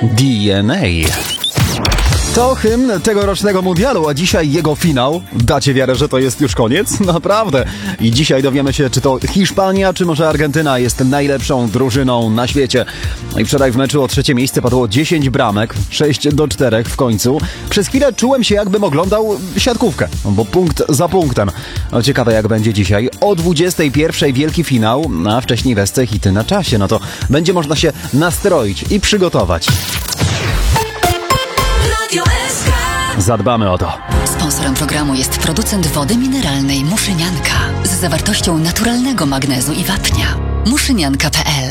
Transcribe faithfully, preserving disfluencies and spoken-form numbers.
D N A. To hymn tegorocznego mundialu, a dzisiaj jego finał. Dacie wiarę, że to jest już koniec? Naprawdę. I dzisiaj dowiemy się, czy to Hiszpania, czy może Argentyna jest najlepszą drużyną na świecie. No i wczoraj w meczu o trzecie miejsce padło dziesięć bramek, sześć do czterech w końcu. Przez chwilę czułem się, jakbym oglądał siatkówkę, bo punkt za punktem. No ciekawe, jak będzie dzisiaj. O dwudziestej pierwszej wielki finał, a wcześniej Wesce hity na czasie. No to będzie można się nastroić i przygotować. Zadbamy o to. Sponsorem programu jest producent wody mineralnej Muszynianka z zawartością naturalnego magnezu i wapnia. muszynianka kropka p l